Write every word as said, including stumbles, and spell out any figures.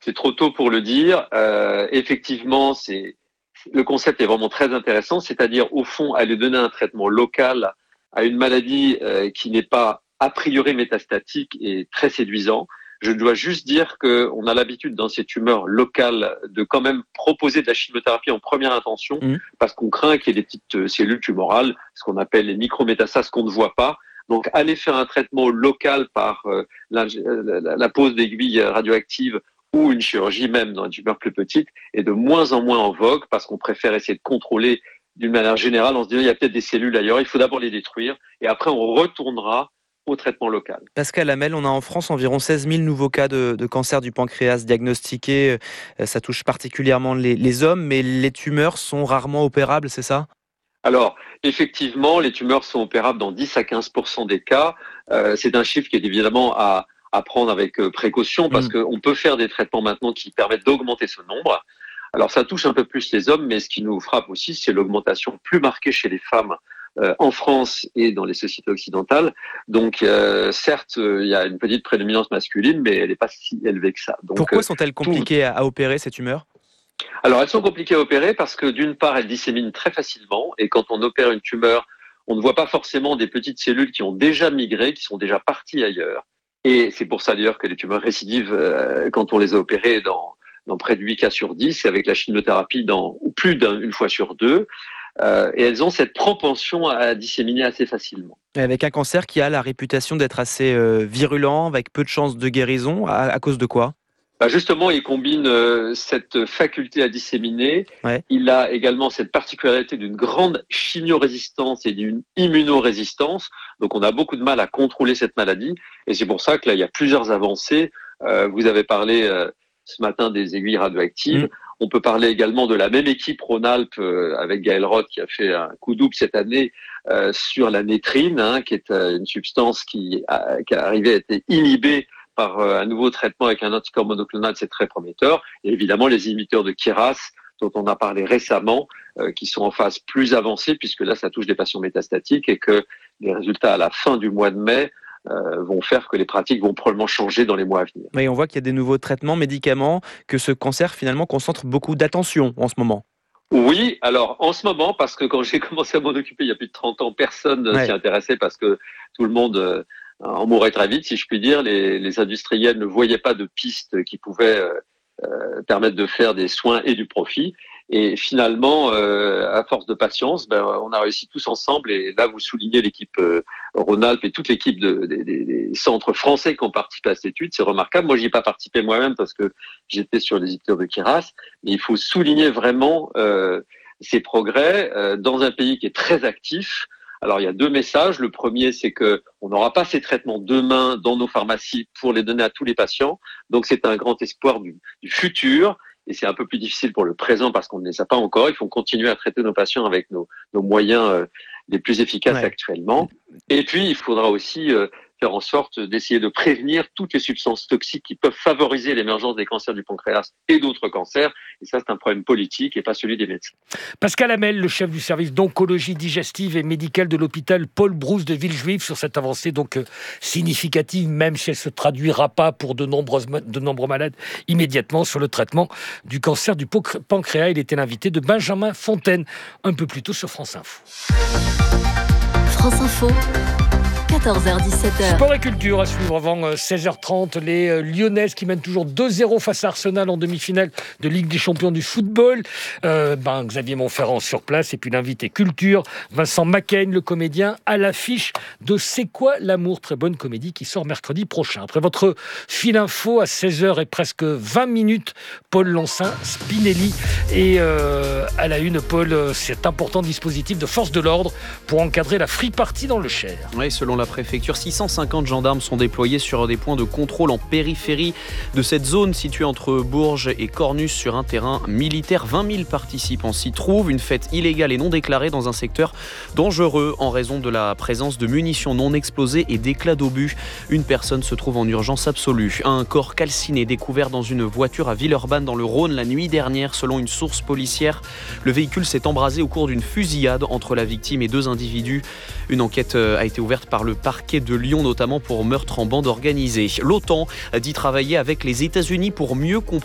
c'est trop tôt pour le dire. Euh, effectivement, c'est le concept est vraiment très intéressant, c'est-à-dire au fond aller donner un traitement local à une maladie euh, qui n'est pas a priori métastatique et très séduisant. Je dois juste dire qu'on a l'habitude dans ces tumeurs locales de quand même proposer de la chimiothérapie en première intention Mmh. parce qu'on craint qu'il y ait des petites cellules tumorales, ce qu'on appelle les micrométastases qu'on ne voit pas. Donc aller faire un traitement local par euh, la, la, la pose d'aiguilles radioactives ou une chirurgie même dans une tumeur plus petite est de moins en moins en vogue parce qu'on préfère essayer de contrôler d'une manière générale en se disant il y a peut-être des cellules ailleurs, il faut d'abord les détruire et après on retournera au traitement local. Pascal Hamel, on a en France environ seize mille nouveaux cas de, de cancer du pancréas diagnostiqués. Euh, Ça touche particulièrement les, les hommes, mais les tumeurs sont rarement opérables, c'est ça ? Alors, effectivement, les tumeurs sont opérables dans dix à quinze pour cent des cas. Euh, c'est un chiffre qui est évidemment à, à prendre avec précaution parce mmh. qu'on peut faire des traitements maintenant qui permettent d'augmenter ce nombre. Alors, ça touche un peu plus les hommes, mais ce qui nous frappe aussi, c'est l'augmentation plus marquée chez les femmes euh, en France et dans les sociétés occidentales. Donc, euh, certes, euh, il y a une petite prédominance masculine, mais elle n'est pas si élevée que ça. Donc, pourquoi sont-elles compliquées tout... à, à opérer, ces tumeurs ? Alors, elles sont compliquées à opérer parce que d'une part, elles disséminent très facilement et quand on opère une tumeur, on ne voit pas forcément des petites cellules qui ont déjà migré, qui sont déjà parties ailleurs. Et c'est pour ça d'ailleurs que les tumeurs récidivent euh, quand on les a opérées dans, dans près de huit cas sur dix, et avec la chimiothérapie dans ou plus d'une fois sur deux. Euh, et elles ont cette propension à disséminer assez facilement. Avec un cancer qui a la réputation d'être assez euh, virulent, avec peu de chances de guérison, à, à cause de quoi ? Bah justement, il combine euh, cette faculté à disséminer. Ouais. Il a également cette particularité d'une grande chimiorésistance et d'une immunorésistance. Donc, on a beaucoup de mal à contrôler cette maladie. Et c'est pour ça que là, il y a plusieurs avancées. Euh, vous avez parlé euh, ce matin des aiguilles radioactives. Mmh. On peut parler également de la même équipe Rhône-Alpes euh, avec Gaël Roth qui a fait un coup double cette année euh, sur la nétrine, hein, qui est euh, une substance qui, a, qui est arrivée à être inhibée par un nouveau traitement avec un anticorps monoclonal, c'est très prometteur. Et évidemment, les inhibiteurs de K I R A S, dont on a parlé récemment, euh, qui sont en phase plus avancée, puisque là, ça touche des patients métastatiques et que les résultats à la fin du mois de mai euh, vont faire que les pratiques vont probablement changer dans les mois à venir. Oui, on voit qu'il y a des nouveaux traitements, médicaments, que ce cancer, finalement, concentre beaucoup d'attention en ce moment. Oui, alors en ce moment, parce que quand j'ai commencé à m'en occuper il y a plus de trente ans, personne ouais. s'y intéressait parce que tout le monde... Euh, on mourrait très vite, si je puis dire. Les, les industriels ne voyaient pas de pistes qui pouvaient euh, euh, permettre de faire des soins et du profit. Et finalement, euh, à force de patience, ben, on a réussi tous ensemble. Et là, vous soulignez l'équipe euh, Rhône-Alpes et toute l'équipe de, de, de, des centres français qui ont participé à cette étude. C'est remarquable. Moi, j'y ai pas participé moi-même parce que j'étais sur les inhibiteurs de K I R A S. Mais il faut souligner vraiment euh, ces progrès euh, dans un pays qui est très actif. Alors, il y a deux messages. Le premier, c'est que on n'aura pas ces traitements demain dans nos pharmacies pour les donner à tous les patients. Donc, c'est un grand espoir du, du futur. Et c'est un peu plus difficile pour le présent parce qu'on ne les a pas encore. Il faut continuer à traiter nos patients avec nos, nos moyens euh, les plus efficaces ouais. actuellement. Et puis, il faudra aussi euh, faire en sorte d'essayer de prévenir toutes les substances toxiques qui peuvent favoriser l'émergence des cancers du pancréas et d'autres cancers. Et ça, c'est un problème politique et pas celui des médecins. Pascal Hamel, le chef du service d'oncologie digestive et médicale de l'hôpital Paul Brousse de Villejuif, sur cette avancée donc euh, significative, même si elle ne se traduira pas pour de, nombreuses, de nombreux malades immédiatement sur le traitement du cancer du pancréas. Il était l'invité de Benjamin Fontaine, un peu plus tôt sur France Info. France Info. quatorze heures dix-sept heures. Sport et culture à suivre avant seize heures trente. Les Lyonnaises qui mènent toujours deux zéro face à Arsenal en demi-finale de Ligue des champions du football. Euh, ben, Xavier Montferrand sur place et puis l'invité culture, Vincent Macaigne, le comédien, à l'affiche de C'est quoi l'amour ? Très bonne comédie qui sort mercredi prochain. Après votre fil info à seize heures et presque vingt minutes, Paul Lancin, Spinelli et euh, à la une, Paul, cet important dispositif de force de l'ordre pour encadrer la free party dans le Cher. Oui, selon la préfecture, six cent cinquante gendarmes sont déployés sur des points de contrôle en périphérie de cette zone située entre Bourges et Cornus sur un terrain militaire. vingt mille participants s'y trouvent. Une fête illégale et non déclarée dans un secteur dangereux en raison de la présence de munitions non explosées et d'éclats d'obus. Une personne se trouve en urgence absolue. Un corps calciné découvert dans une voiture à Villeurbanne dans le Rhône la nuit dernière, selon une source policière. Le véhicule s'est embrasé au cours d'une fusillade entre la victime et deux individus. Une enquête a été ouverte par le parquet de Lyon, notamment pour meurtre en bande organisée. L'OTAN dit travailler avec les États-Unis pour mieux comprendre